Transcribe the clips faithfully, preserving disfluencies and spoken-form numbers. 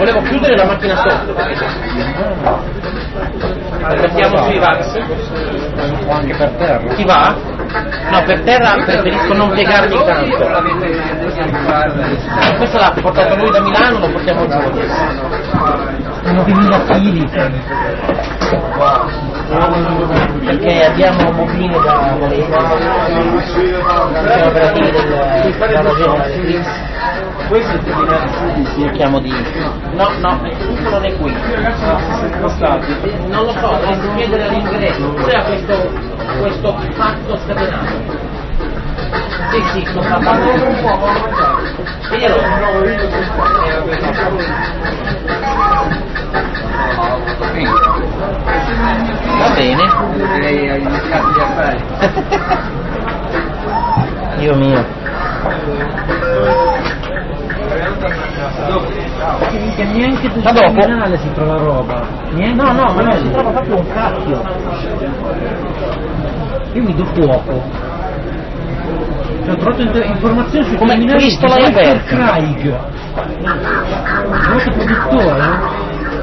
Volevo chiudere la macchina sotto. Mettiamo sui Vax. O anche per terra. Ti va? No, per terra preferisco non piegarmi tanto. Questo l'ha portato lui da Milano, lo portiamo giù. novemila chili. Perché abbiamo bobine da Valencia, siamo operative del della generale. Questo è il cerchiamo di. No, no, tutto non è qui. Non lo so, devo chiedere all'ingresso. Cos'è questo questo fatto scatenato? Sì, sì, sto parlando un po', vero? Va bene. Direi agli iniziati di affari. Dio mio. Che neanche sul Ma dopo? terminale si trova roba. Niente. No, no, ma non si trova proprio un cacchio. Io mi do fuoco. Cioè, ho trovato informazioni sui Come terminali Cristo di l'hai Walter aperto. Craig. Molto produttore.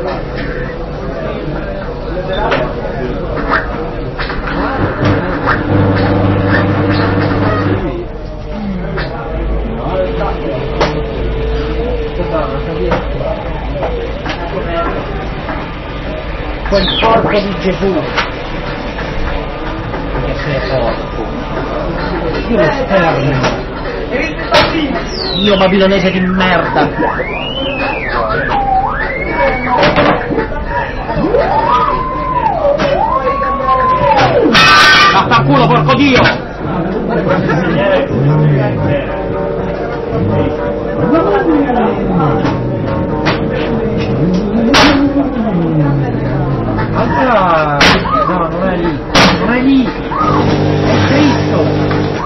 Quel corpo di Gesù. Che sei porco. Io lo sterno. Io babilonese di merda. Vaffanculo, porco Dio! Ah, no, non è lì. Non è lì. È Cristo.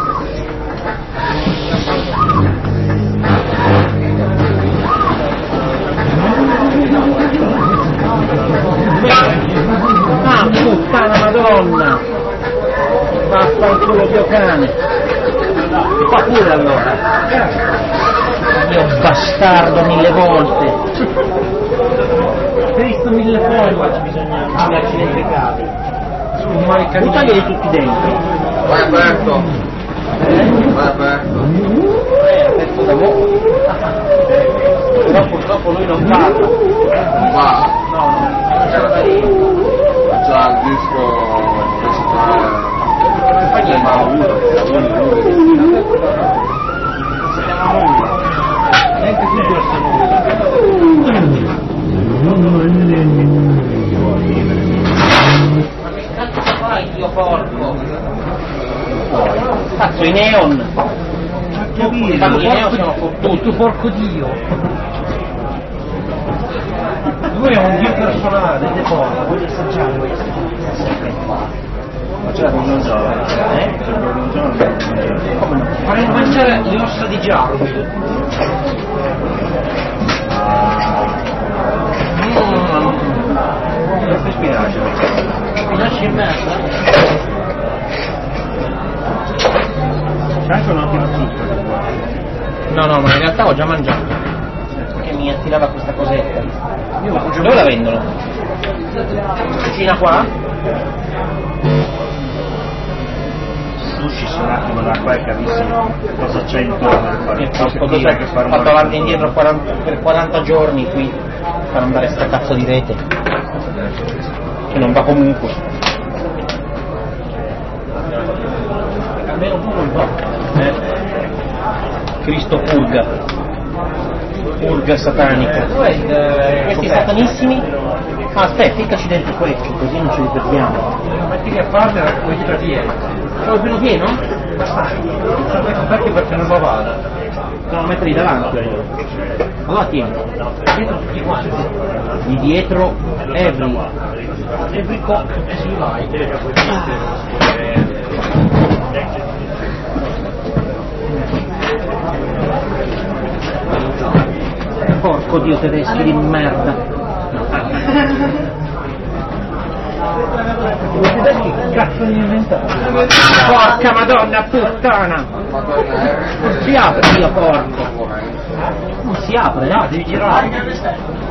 Ah, puttana madonna! Vaffanculo Dio cane! Fa pure allora! Dio bastardo mille volte! Cristo mille volte bisogna. Gli accidenti capi! Sfumare i canini. Buttagli tutti dentro! Vai aperto! Vai aperto! Eh, aperto da mo'! Però purtroppo lui non parla! Va! No, no, c'era da lì! C'ha il disco principale. Ma uno, Neanche tu sono. Ma che cazzo fai, Dio porco? Cazzo, i neon! Capire, Quando i neon sono fottuti! tu porco Dio. Lui è un dio personale, deporta, voglio assaggiare questo. ma c'è un giorno, Eh? un giorno. Come no? Farei mangiare le ossa di giallo. Che spinaci? Spinaci in merda? C'è anche un ottimo zucchero. No, no, ma in realtà ho già mangiato. Perché mi attirava questa cosetta. Io ho già Dove la vendono? Vicina qua? Sushi su un attimo da qua e capisci cosa c'è intorno. Che porco Cos'è Dio, che ho fa fatto avanti e indietro quaranta, per quaranta giorni qui per andare a sta cazzo di rete. Che non va comunque. Almeno tu non va. Eh? Cristo purga. Purga satanica. Questi satanissimi. Ah, aspetta, ficcaci dentro questi, così non ce li perdiamo. metti a farne la quantità piena. Sono pieno pieno? Perché perché non lo vada? Devo metterli davanti allora. Allora tieni. Dietro tutti quanti. Di dietro every. Every cock as you like. Porco Dio, tedeschi di merda. I tedeschi che cazzo di inventare? Porca madonna puttana! Non si apre, Dio porco! Non si apre, no? Devi girare.